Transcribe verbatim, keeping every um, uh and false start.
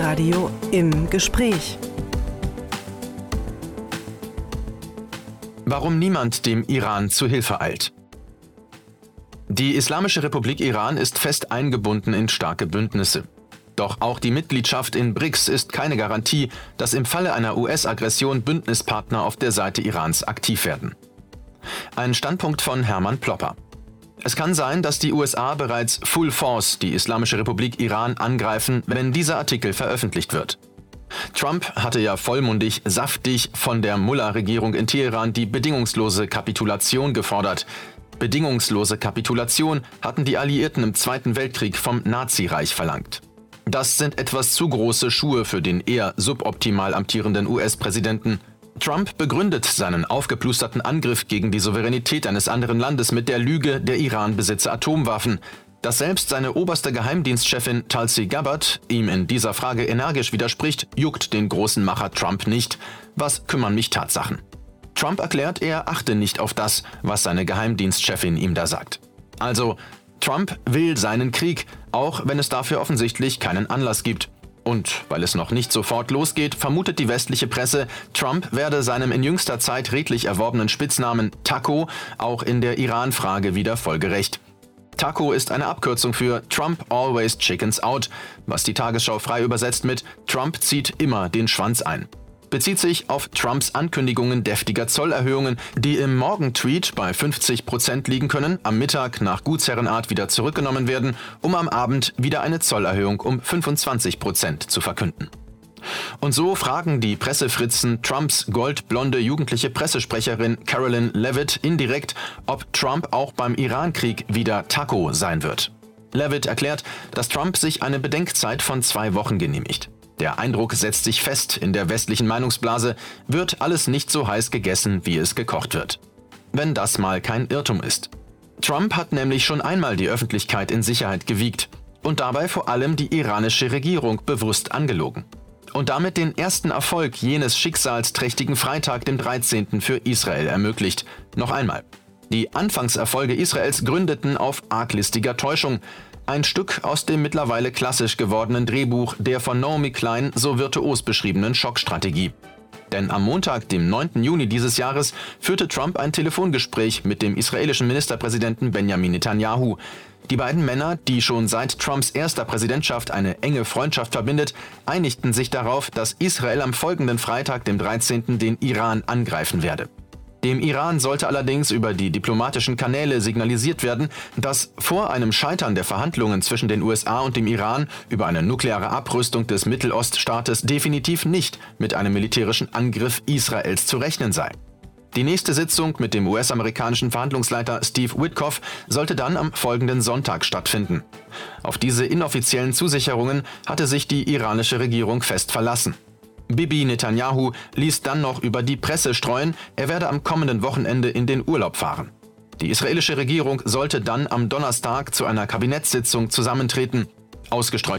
Bundesradio im Gespräch. Warum niemand dem Iran zu Hilfe eilt. Die Islamische Republik Iran ist fest eingebunden in starke Bündnisse. Doch auch die Mitgliedschaft in B R I C S ist keine Garantie, dass im Falle einer U S-Aggression Bündnispartner auf der Seite Irans aktiv werden. Ein Standpunkt von Hermann Plopper. Es kann sein, dass die U S A bereits Full Force die Islamische Republik Iran angreifen, wenn dieser Artikel veröffentlicht wird. Trump hatte ja vollmundig, saftig von der Mullah-Regierung in Teheran die bedingungslose Kapitulation gefordert. Bedingungslose Kapitulation hatten die Alliierten im Zweiten Weltkrieg vom Nazireich verlangt. Das sind etwas zu große Schuhe für den eher suboptimal amtierenden U S-Präsidenten. Trump begründet seinen aufgeplusterten Angriff gegen die Souveränität eines anderen Landes mit der Lüge, der Iran besitze Atomwaffen. Dass selbst seine oberste Geheimdienstchefin Tulsi Gabbard ihm in dieser Frage energisch widerspricht, juckt den großen Macher Trump nicht. Was kümmern mich Tatsachen? Trump erklärt, er achte nicht auf das, was seine Geheimdienstchefin ihm da sagt. Also, Trump will seinen Krieg, auch wenn es dafür offensichtlich keinen Anlass gibt. Und weil es noch nicht sofort losgeht, vermutet die westliche Presse, Trump werde seinem in jüngster Zeit redlich erworbenen Spitznamen Taco auch in der Iran-Frage wieder folgerecht. Taco ist eine Abkürzung für Trump always chickens out, was die Tagesschau frei übersetzt mit Trump zieht immer den Schwanz ein. Bezieht sich auf Trumps Ankündigungen deftiger Zollerhöhungen, die im Morgen-Tweet bei fünfzig Prozent liegen können, am Mittag nach Gutsherrenart wieder zurückgenommen werden, um am Abend wieder eine Zollerhöhung um fünfundzwanzig Prozent zu verkünden. Und so fragen die Pressefritzen Trumps goldblonde jugendliche Pressesprecherin Carolyn Levitt indirekt, ob Trump auch beim Iran-Krieg wieder Taco sein wird. Levitt erklärt, dass Trump sich eine Bedenkzeit von zwei Wochen genehmigt. Der Eindruck setzt sich fest in der westlichen Meinungsblase, wird alles nicht so heiß gegessen, wie es gekocht wird. Wenn das mal kein Irrtum ist. Trump hat nämlich schon einmal die Öffentlichkeit in Sicherheit gewiegt und dabei vor allem die iranische Regierung bewusst angelogen. Und damit den ersten Erfolg jenes schicksalsträchtigen Freitag, dem dreizehnten für Israel ermöglicht. Noch einmal. Die Anfangserfolge Israels gründeten auf arglistiger Täuschung. Ein Stück aus dem mittlerweile klassisch gewordenen Drehbuch der von Naomi Klein so virtuos beschriebenen Schockstrategie. Denn am Montag, dem neunten Juni dieses Jahres, führte Trump ein Telefongespräch mit dem israelischen Ministerpräsidenten Benjamin Netanyahu. Die beiden Männer, die schon seit Trumps erster Präsidentschaft eine enge Freundschaft verbindet, einigten sich darauf, dass Israel am folgenden Freitag, dem dreizehnten den Iran angreifen werde. Dem Iran sollte allerdings über die diplomatischen Kanäle signalisiert werden, dass vor einem Scheitern der Verhandlungen zwischen den U S A und dem Iran über eine nukleare Abrüstung des Mitteloststaates definitiv nicht mit einem militärischen Angriff Israels zu rechnen sei. Die nächste Sitzung mit dem U S-amerikanischen Verhandlungsleiter Steve Witkoff sollte dann am folgenden Sonntag stattfinden. Auf diese inoffiziellen Zusicherungen hatte sich die iranische Regierung fest verlassen. Bibi Netanyahu ließ dann noch über die Presse streuen, er werde am kommenden Wochenende in den Urlaub fahren. Die israelische Regierung sollte dann am Donnerstag zu einer Kabinettssitzung zusammentreten. Ausgestreut